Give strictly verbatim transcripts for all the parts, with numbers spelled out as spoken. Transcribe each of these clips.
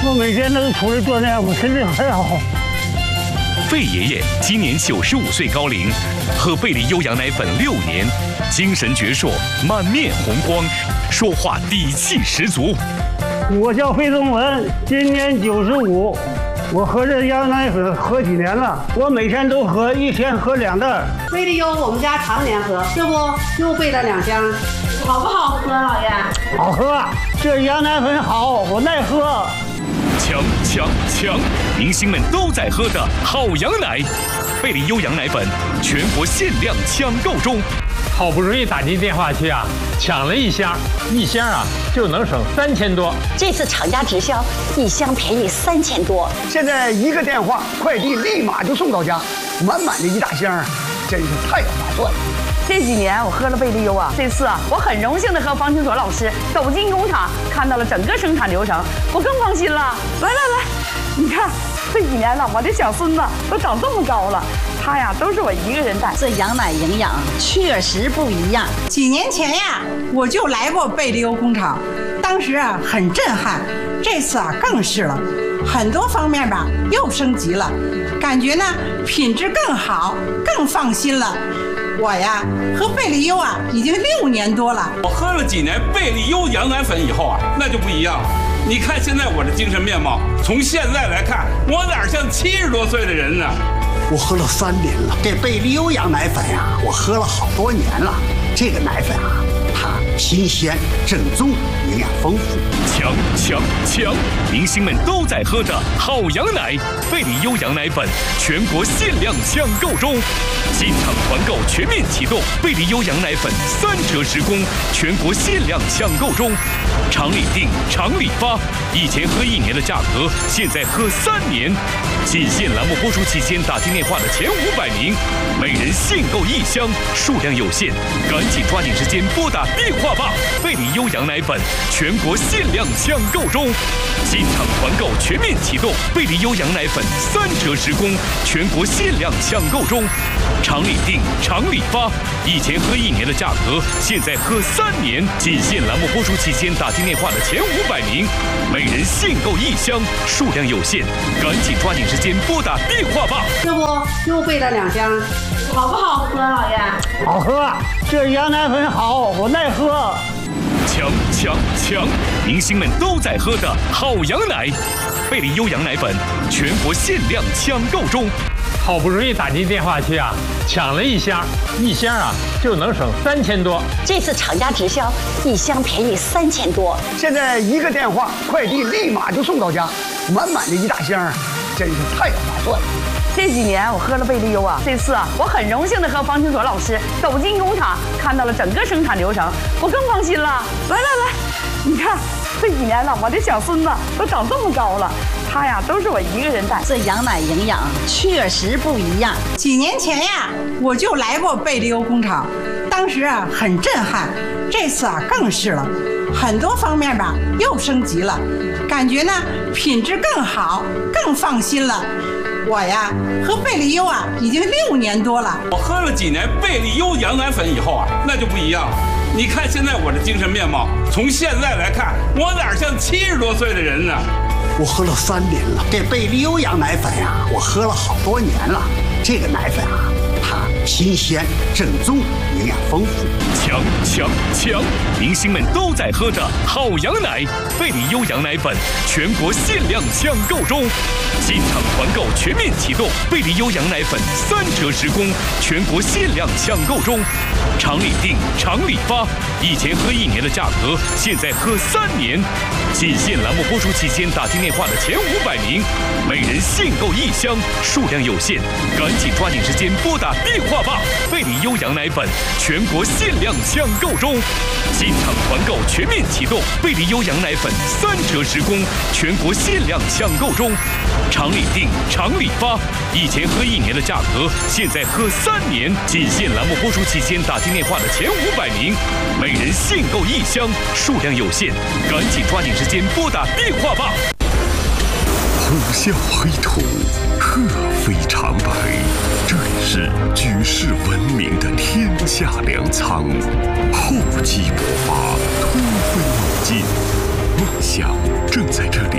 我每天能出来锻炼，我身体很好。 费爷爷今年九十五岁高龄，喝贝利优羊奶粉六年，精神矍铄，满面红光，说话底气十足。 我叫费宗文，今年九十五，我喝这羊奶粉喝几年了，我每天都喝，一天喝两袋。 贝利优我们家常年喝，这不又备了两箱，好不好喝，老爷？ 好喝，这羊奶粉好，我耐喝。 强强强！明星们都在喝的好羊奶，贝利优羊奶粉全国限量抢购中。 好不容易打进电话去啊，抢了一箱，一箱啊就能省三千多。 这次厂家直销，一箱便宜三千多。 现在一个电话，快递立马就送到家，满满的一大箱，真是太划算了。 这几年我喝了贝利优啊，这次啊我很荣幸的和方清所老师走进工厂，看到了整个生产流程，我更放心了。来来来，你看这几年了，我的小孙子都长这么高了，他呀都是我一个人带。 这羊奶营养确实不一样。 几年前呀，我就来过贝利优工厂，当时啊很震撼，这次啊更是了，很多方面吧又升级了，感觉呢品质更好，更放心了。我呀喝贝利优啊已经六年多了， 我喝了几年贝利优羊奶粉以后啊，那就不一样了。你看现在我的精神面貌，从现在来看，我哪像七十多岁的人呢？ 我喝了三年了，这贝利优羊奶粉呀、啊，我喝了好多年了。这个奶粉啊，它新鲜、正宗，营养丰富。 强强强！明星们都在喝的好羊奶，贝利优羊奶粉全国限量抢购中，进场团购全面启动，贝利优羊奶粉三折十供，全国限量抢购中，厂里订，厂里发，以前喝一年的价格，现在喝三年。仅限栏目播出期间打进电话的前五百名，每人限购一箱，数量有限，赶紧抓紧时间拨打电话吧！贝利优羊奶粉全国限量抢购中，进场团购全面启动，贝利优羊奶粉三折十供，全国限量抢购中，厂里订，厂里发，以前喝一年的价格，现在喝三年。仅限栏目播出期间打进电话的前五百名，每人限购一箱，数量有限，赶紧抓紧时间拨打电话吧！ 这不又备了两箱，好不好喝，老爷？ 好喝，这羊奶粉好，我耐喝。 强强强！明星们都在喝的好羊奶，贝利优羊奶粉全国限量抢购中。 好不容易打进电话去啊，抢了一箱，一箱啊就能省三千多。 这次厂家直销，一箱便宜三千多。 现在一个电话，快递立马就送到家，满满的一大箱，真是太划算了。 这几年我喝了贝利优啊，这次啊我很荣幸的和方清所老师走进工厂，看到了整个生产流程，我更放心了。来来来，你看这几年了，我的小孙子都长这么高了，他呀都是我一个人带。 这羊奶营养确实不一样。 几年前呀，我就来过贝利优工厂，当时啊很震撼，这次啊更是了，很多方面吧又升级了，感觉呢品质更好，更放心了。我呀喝贝利优啊已经六年多了， 我喝了几年贝利优羊奶粉以后啊，那就不一样了。你看现在我的精神面貌，从现在来看，我哪像七十多岁的人呢？ 我喝了三年了，这贝利优羊奶粉呀、啊，我喝了好多年了。这个奶粉啊，它新鲜、正宗，营养丰富。 强强强！明星们都在喝的好羊奶，贝利优羊奶粉全国限量抢购中，进场团购全面启动，贝利优羊奶粉三折十供，全国限量抢购中，厂里订，厂里发，以前喝一年的价格，现在喝三年。仅限栏目播出期间打进电话的前五百名，每人限购一箱，数量有限，赶紧抓紧时间拨打电话吧！贝利优羊奶粉全国限量抢购中，进场团购全面启动，贝利优羊奶粉三折十供，全国限量抢购中，厂里订，厂里发，以前喝一年的价格，现在喝三年。仅限栏目播出期间打进电话的前五百名，每人限购一箱，数量有限，赶紧抓紧时间拨打电话吧！ 虎啸黑土，鹤飞长白，这里是举世闻名的天下粮仓，厚积薄发，突飞猛进，梦想正在这里伴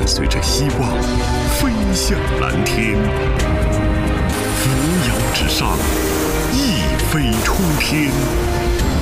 随着希望飞向蓝天，扶摇直上，一飞冲天。